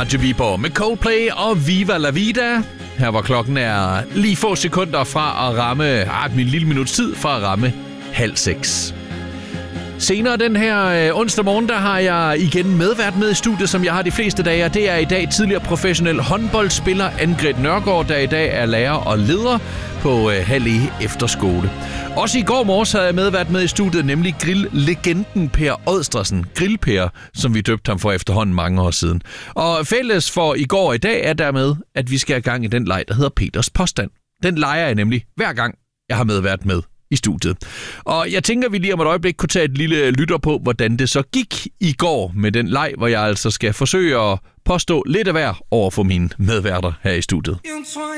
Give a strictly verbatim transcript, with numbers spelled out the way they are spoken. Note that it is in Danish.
Radio Viborg med Coldplay og Viva La Vida. Her hvor klokken er lige få sekunder fra at ramme, ah, min lille minuts tid fra at ramme halv seks. Senere den her øh, onsdag morgen, der har jeg igen medvært med i studiet, som jeg har de fleste dage. Og det er i dag tidligere professionel håndboldspiller Ann-Grethe Nørgaard, der i dag er lærer og leder på øh, Halle Efterskole. Også i går morges havde jeg medvært med i studiet, nemlig grilllegenden Per Odstresen. Grill-Per, som vi døbte ham for efterhånden mange år siden. Og fælles for i går og i dag er dermed, at vi skal have gang i den leg, der hedder Peters Påstand. Den leger jeg nemlig hver gang, jeg har medvært med i studiet. Og jeg tænker, vi lige om et øjeblik kunne tage et lille lytter på, hvordan det så gik i går med den leg, hvor jeg altså skal forsøge at påstå lidt af hver over for mine medværter her i studiet.